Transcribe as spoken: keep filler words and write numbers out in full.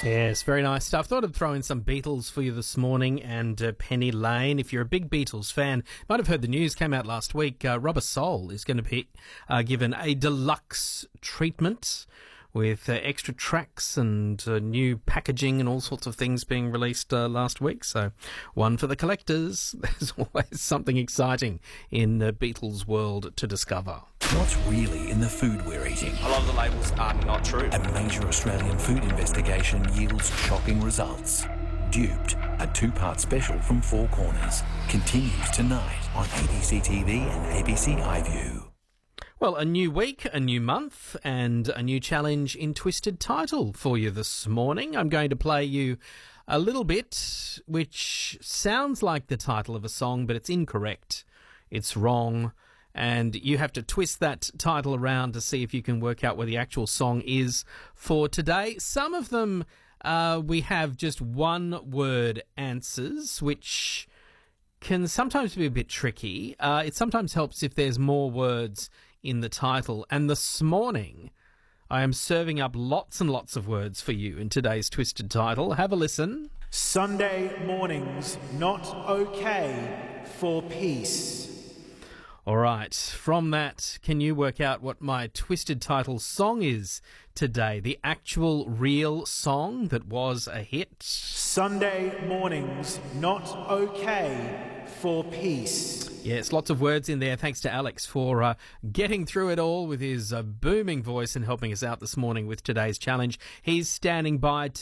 Yes, very nice stuff. Thought I'd throw in some Beatles for you this morning and uh, Penny Lane. If you're a big Beatles fan, might have heard the news came out last week. Uh, Rubber Soul is going to be uh, given a deluxe treatment with uh, extra tracks and uh, new packaging and all sorts of things being released uh, last week. So one for the collectors. There's always something exciting in the Beatles world to discover. What's really in the food we're eating? A lot of the labels are not true. A major Australian food investigation yields shocking results. Duped, a two-part special from Four Corners, continues tonight on A B C T V and A B C iView. Well, a new week, a new month, and a new challenge in Twisted Title for you this morning. I'm going to play you a little bit, which sounds like the title of a song, but it's incorrect. It's wrong. And you have to twist that title around to see if you can work out where the actual song is for today. Some of them, uh, we have just one-word answers, which can sometimes be a bit tricky. Uh, it sometimes helps if there's more words in the title. And this morning, I am serving up lots and lots of words for you in today's Twisted Title. Have a listen. Sunday mornings not okay for peace. All right, from that, can you work out what my Twisted Title song is today? The actual real song that was a hit? Sunday mornings not okay for peace. Yes, lots of words in there. Thanks to Alex for uh, getting through it all with his uh, booming voice and helping us out this morning with today's challenge. He's standing by